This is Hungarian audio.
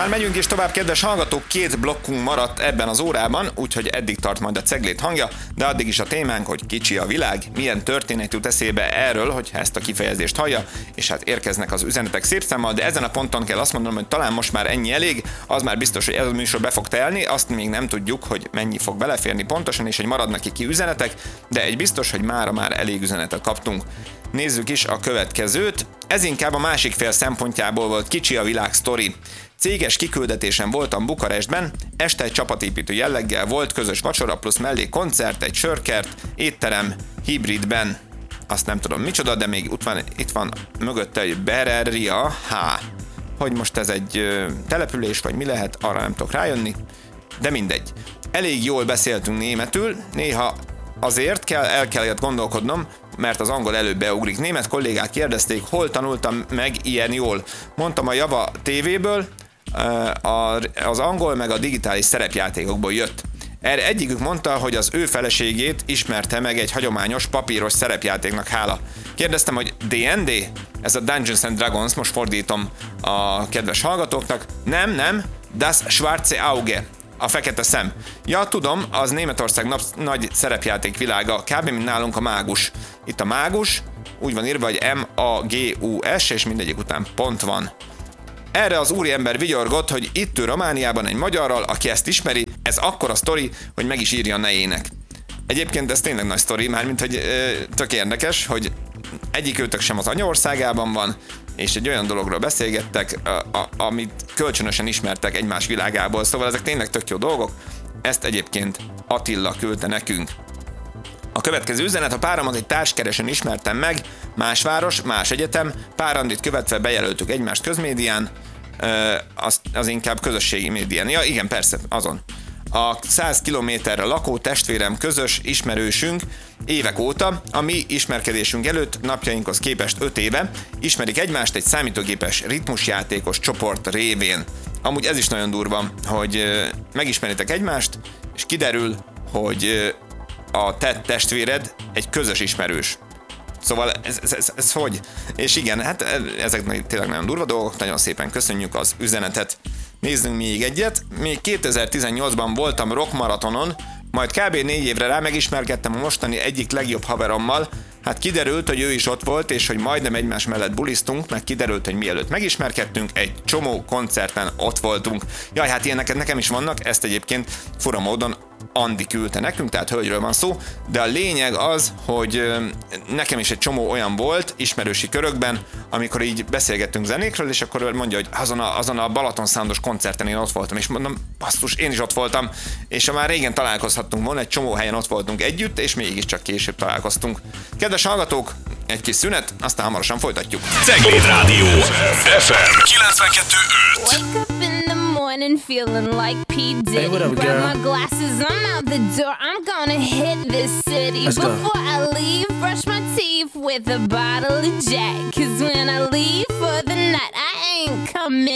Már megyünk is tovább, kedves hallgatók, 2 blokkunk maradt ebben az órában, úgyhogy eddig tart majd a Ceglét hangja, de addig is a témánk, hogy kicsi a világ, milyen történet jut eszébe erről, hogy ezt a kifejezést hallja, és hát érkeznek az üzenetek szép számmal, de ezen a ponton kell azt mondanom, hogy talán most már ennyi elég, az már biztos, hogy ez a műsor be fog telni, azt még nem tudjuk, hogy mennyi fog beleférni pontosan, és hogy maradnak ki üzenetek, de egy biztos, hogy mára már elég üzenetet kaptunk. Nézzük is a következőt. Ez inkább a másik fél szempontjából volt kicsi a világ sztori. Céges kiküldetésen voltam Bukarestben, este egy csapatépítő jelleggel volt közös vacsora plusz mellé koncert, egy sörkert, étterem, hibridben. Azt nem tudom micsoda, de még itt van mögötte egy Bereria H. Hogy most ez egy település, vagy mi lehet, arra nem tudok rájönni, de mindegy. Elég jól beszéltünk németül, néha azért el kellett gondolkodnom, mert az angol előbb beugrik. Német kollégák kérdezték, hol tanultam meg ilyen jól. Mondtam, a Java TV-ből, az angol meg a digitális szerepjátékokból jött. Erre egyikük mondta, hogy az ő feleségét ismerte meg egy hagyományos papíros szerepjátéknak hála. Kérdeztem, hogy D&D? Ez a Dungeons and Dragons, most fordítom a kedves hallgatóknak. Nem, das schwarze Auge. A fekete szem. Ja, tudom, az Németország nagy szerepjáték világa, kb. Mint nálunk a mágus. Itt a mágus, úgy van írva, hogy M-A-G-U-S, és mindegyik után pont van. Erre az úriember vigyorgott, hogy itt ő Romániában egy magyarral, aki ezt ismeri, ez akkora sztori, hogy meg is írja a nejének. Egyébként ez tényleg nagy sztori, mármint, hogy tök érdekes, hogy egyikőtök sem az anyaországában van, és egy olyan dologról beszélgettek, amit kölcsönösen ismertek egymás világából, szóval ezek tényleg tök jó dolgok. Ezt egyébként Attila küldte nekünk. A következő üzenet: a páromat egy társkeresen ismertem meg, más város, más egyetem, pár randit követve bejelöltük egymást közmédián, az inkább közösségi médián. Ja, igen, persze, azon. A 100 kilométerre lakó testvérem közös ismerősünk évek óta, a mi ismerkedésünk előtt napjainkhoz képest 5 éve ismerik egymást egy számítógépes ritmusjátékos csoport révén. Amúgy ez is nagyon durva, hogy megismeritek egymást, és kiderül, hogy a te testvéred egy közös ismerős. Szóval ez hogy? És igen, hát ezek tényleg nagyon durva dolgok, nagyon szépen köszönjük az üzenetet. Nézzünk még egyet. Még 2018-ban voltam rockmaratonon, majd kb. 4 évre rá megismerkedtem a mostani egyik legjobb haverommal. Hát kiderült, hogy ő is ott volt, és hogy majdnem egymás mellett bulisztunk, meg kiderült, hogy mielőtt megismerkedtünk, egy csomó koncerten ott voltunk. Jaj, hát ilyenek nekem is vannak, ezt egyébként fura módon Andi küldte nekünk, tehát hölgyről van szó, de a lényeg az, hogy nekem is egy csomó olyan volt ismerősi körökben, amikor így beszélgettünk zenékről, és akkor mondja, hogy azon a Balaton Soundos koncerten én ott voltam, és mondom, basszus, én is ott voltam, és már régen találkozhattunk volna, egy csomó helyen ott voltunk együtt, és mégiscsak később találkoztunk. Kedves hallgatók, egy kis szünet, aztán hamarosan folytatjuk. Ceglét Rádió FM 92.5. Morning feeling like P. Diddy. Hey, what up, Grab girl? my glasses, I'm out the door. I'm gonna hit this city. Let's go. Before I leave, brush my teeth with a bottle of Jack. 'Cause when I leave for the night, I ain't coming